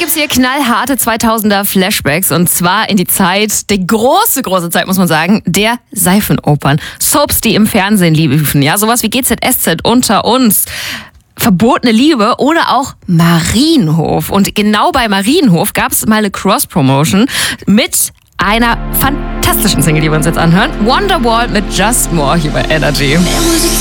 gibt's hier knallharte 2000er Flashbacks und zwar in die Zeit, die große Zeit, muss man sagen, der Seifenopern. Soaps, die im Fernsehen liefen, ja, sowas wie GZSZ, Unter uns, Verbotene Liebe oder auch Marienhof. Und genau bei Marienhof gab's mal eine Cross-Promotion mit einer fantastischen Single, die wir uns jetzt anhören. Wonderwall mit Just More hier bei Energy.